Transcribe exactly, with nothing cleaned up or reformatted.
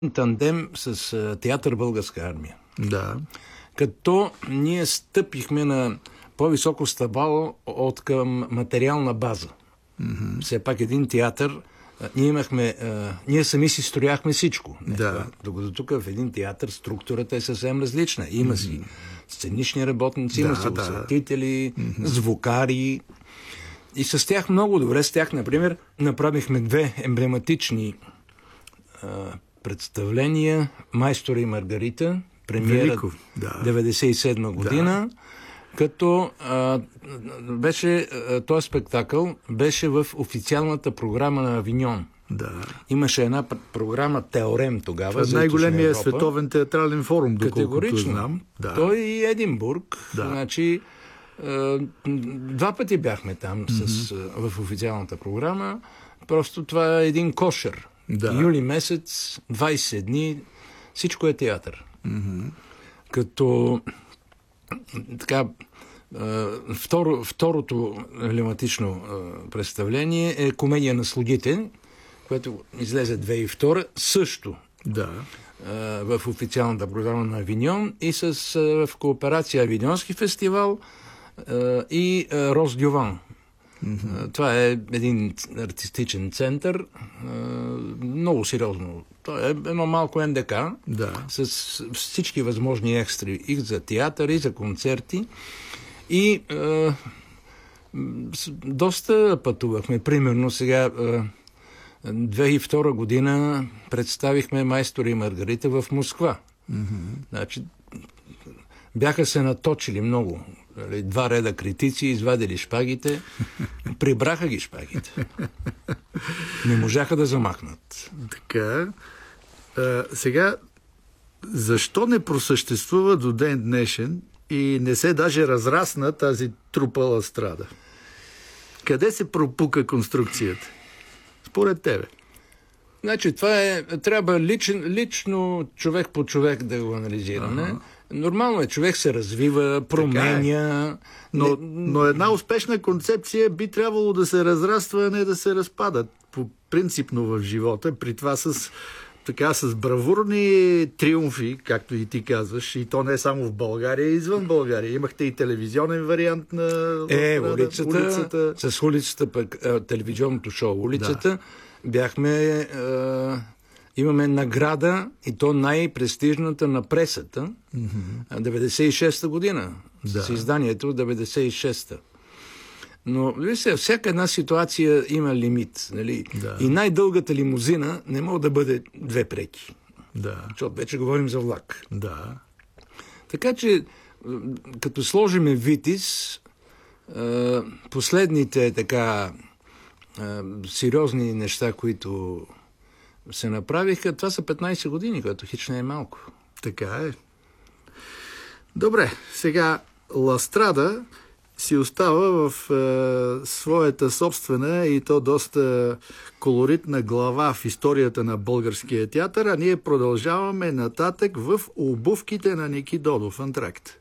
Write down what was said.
тандем с а, театър Българска армия. Да. Като ние стъпихме на по-високо стъпало от към материална база. Mm-hmm. Все пак един театър, а, ние имахме, а, ние сами си строяхме всичко. Да. Докато тук в един театър структурата е съвсем различна. Има си mm-hmm. сценични работници, има да, си да. осветители, Mm-hmm. звукари. И с тях много добре. С тях, например, направихме две емблематични а, представления. Майстора и Маргарита, премиера да. деветдесет и седма година, да. Като а, беше, а, този спектакъл беше в официалната програма на Авиньон. Да. Имаше една програма Теорем тогава. Това е най-големия световен театрален форум, доколкото знам. Да. Той и Единбург. Да. Значи, два пъти бяхме там mm-hmm. с, в официалната програма. Просто това е един кошер. Да. Юли месец, двайсет дни, всичко е театър. Mm-hmm. Като така, второ, второто емблематично представление е Комедия на слугите, което излезе две хиляди и втора, също да. в официалната програма на Авиньон и с, в кооперация Авиньонски фестивал и Рос Дюван. Mm-hmm. Това е един артистичен център, много сериозно. Това е едно малко Н Д К, да. С всички възможни екстри и за театър, и за концерти. И е, доста пътувахме. Примерно сега е, две хиляди и втора година представихме Майстора и Маргарита в Москва. Mm-hmm. Значи, бяха се наточили много. Два реда критици, извадили шпагите, прибраха ги шпагите. Не можаха да замахнат. Така. А, сега, защо не просъществува до ден днешен и не се даже разрасна тази трупала страда? Къде се пропука конструкцията? Според тебе. Значи, това е, трябва личен, лично човек по човек да го анализираме. Ага. Нормално е, човек се развива, променя. Е. Но, но една успешна концепция би трябвало да се разраства, а не да се разпада. По принципно в живота, при това с, така, с бравурни триумфи, както и ти казваш, и то не само в България, и извън България. Имахте и телевизионен вариант на е, улицата, улицата. С улицата, пък телевизионното шоу Улицата, да. Бяхме... Е, имаме награда, и то най-престижната на пресата, mm-hmm. деветдесет и шеста година, да. С изданието деветдесет и шеста. Но, вижте, всяка една ситуация има лимит. Нали? Да. И най-дългата лимузина не може да бъде две преки. Да. Защото вече говорим за влак. Да. Така че, като сложиме Витис, последните така сериозни неща, които се направиха, това са петнайсет години, което хич не е малко. Така е. Добре, сега Ла Страда си остава в е, своята собствена и то доста колоритна глава в историята на българския театър, а ние продължаваме нататък в обувките на Ники Додов. Антракт.